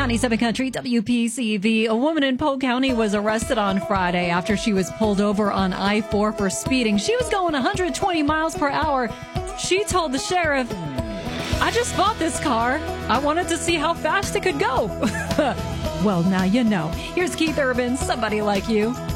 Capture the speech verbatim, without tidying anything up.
ninety-seven Country W P C V. A woman in Polk County was arrested on Friday after she was pulled over on I four for speeding. She was going one hundred twenty miles per hour. She told the sheriff, "I just bought this car. I wanted to see how fast it could go." Well, now you know. Here's Keith Urban, Somebody Like You.